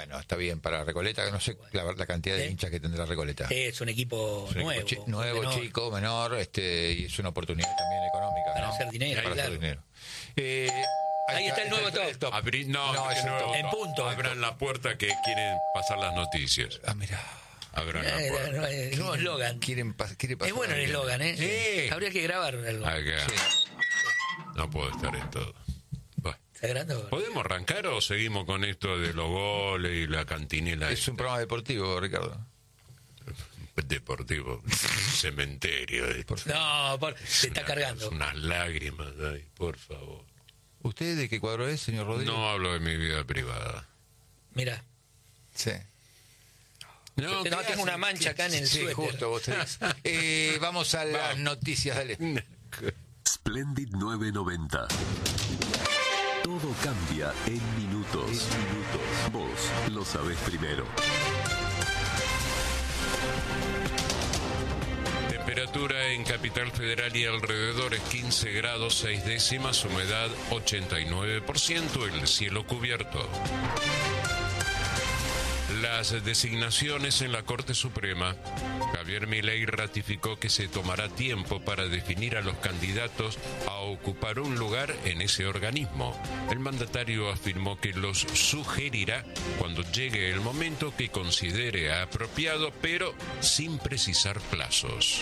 Bueno, está bien, para Recoleta, no sé la cantidad de hinchas que tendrá Recoleta. Es un equipo nuevo. Nuevo, menor. Chico, menor, y es una oportunidad también económica. Para ¿no? hacer dinero, para claro. hacer dinero. Ahí está el nuevo top. En punto. Abran la puerta que quieren pasar las noticias. Mirá. Abran la puerta. El nuevo eslogan. Quiere pasar Es bueno el eslogan, ¿eh? Habría que grabar algo. No puedo estar en todo. ¿Podemos arrancar o seguimos con esto de los goles y la cantinela? Es un programa deportivo, Ricardo. Deportivo. Cementerio. Se está cargando. Unas lágrimas, ay, por favor. ¿Usted de qué cuadro es, señor Rodríguez? No hablo de mi vida privada. Mira. Sí. No, tengo una mancha acá en el suéter. Sí, justo, vos tenés. Vamos a las noticias, dale. Splendid 990. Todo cambia en minutos. Vos lo sabés primero. Temperatura en Capital Federal y alrededores 15 grados 6 décimas, humedad 89%, el cielo cubierto. Las designaciones en la Corte Suprema. Javier Milei ratificó que se tomará tiempo para definir a los candidatos a ocupar un lugar en ese organismo. El mandatario afirmó que los sugerirá cuando llegue el momento que considere apropiado, pero sin precisar plazos.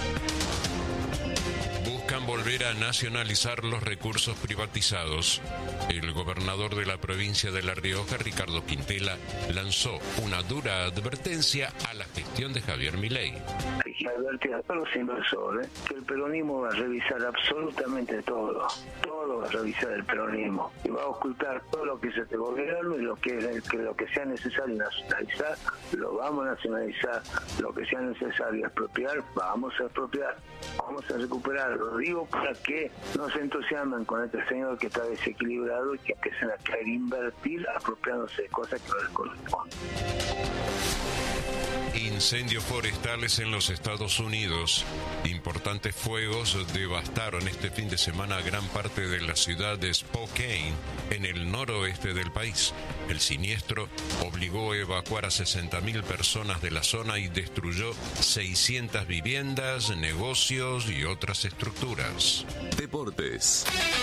Buscan volver a nacionalizar los recursos privatizados. El gobernador de la provincia de La Rioja, Ricardo Quintela, lanzó una dura advertencia a la gestión de Javier Milei. Hay que advertir a todos los inversores que el peronismo va a revisar absolutamente todo va a revisar el peronismo y va a ocultar todo lo que es este gobierno y lo que sea necesario nacionalizar, lo vamos a nacionalizar, lo que sea necesario expropiar, vamos a expropiar, vamos a recuperar. Lo digo para que no se entusiasmen con este señor que está desequilibrado y que empiecen a querer invertir apropiándose de cosas que no les corresponden. Incendios forestales en los Estados Unidos. Importantes fuegos devastaron este fin de semana gran parte de la ciudad de Spokane, en el noroeste del país. El siniestro obligó a evacuar a 60.000 personas de la zona y destruyó 600 viviendas, negocios y otras estructuras. Deportes.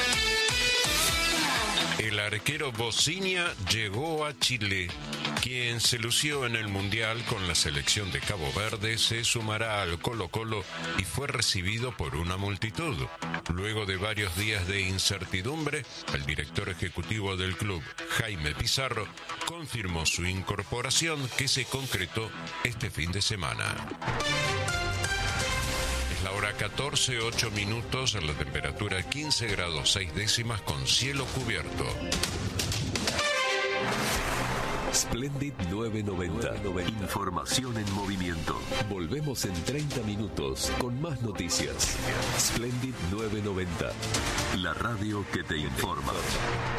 El arquero Bociña llegó a Chile. Quien se lució en el Mundial con la selección de Cabo Verde se sumará al Colo-Colo y fue recibido por una multitud. Luego de varios días de incertidumbre, el director ejecutivo del club, Jaime Pizarro, confirmó su incorporación que se concretó este fin de semana. Es la hora 14:08, la temperatura 15 grados 6 décimas con cielo cubierto. Splendid 990. Información en movimiento. Volvemos en 30 minutos con más noticias. Splendid 990. La radio que te informa.